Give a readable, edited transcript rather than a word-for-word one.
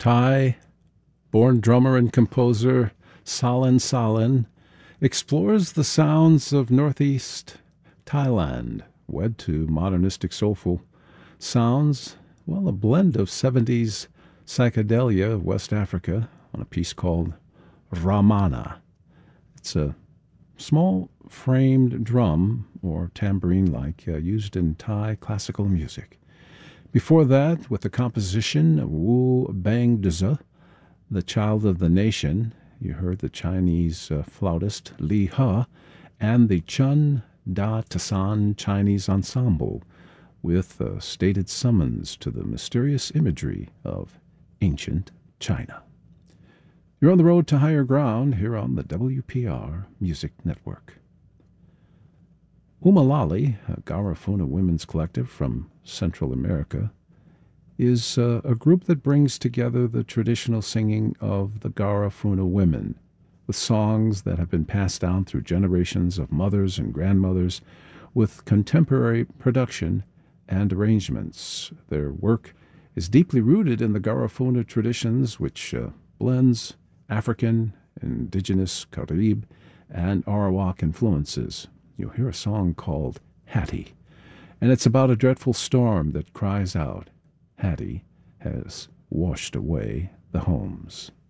Thai-born drummer and composer Salin Salin explores the sounds of northeast Thailand, wed to modernistic soulful sounds, well, a blend of 70s psychedelia of West Africa on a piece called Ramana. It's a small framed drum or tambourine-like used in Thai classical music. Before that, with the composition Wu Bang Dza, the Child of the Nation, you heard the Chinese flautist Li He and the Chun Da Tasan Chinese Ensemble with a stated summons to the mysterious imagery of ancient China. You're on the road to higher ground here on the WPR Music Network. Umalali, a Garifuna women's collective from Central America, is a group that brings together the traditional singing of the Garifuna women with songs that have been passed down through generations of mothers and grandmothers with contemporary production and arrangements. Their work is deeply rooted in the Garifuna traditions, which blends African, indigenous, Carib, and Arawak influences. You'll hear a song called Hattie, and it's about a dreadful storm that cries out, Hattie has washed away the homes.